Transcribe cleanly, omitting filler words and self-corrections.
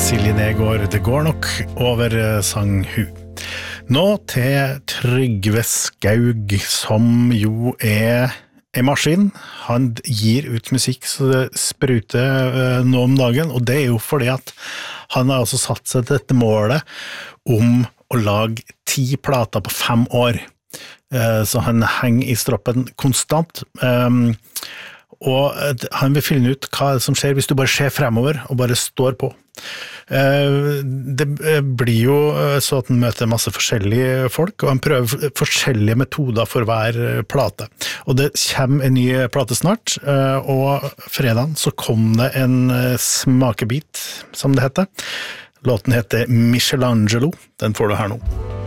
Silje Negård, det går nok over sang hun. Nå til Trygve Skaug, som jo en maskin. Han gir ut musikk så det spruter nå om dagen, og det jo fordi at han har også satt seg til dette målet om å lage 10 plater på 5 år. Så han henger i stroppen konstant. Og han vil finne ut hva som skjer hvis du bare ser fremover og bare står på. Det blir jo så at han møter masse forskjellige folk, og han prøver forskjellige metoder for hver plate. Og det kommer en ny plate snart, og fredagen så kom det en smakebit, som det heter. Låten heter Michelangelo, den får du her nå.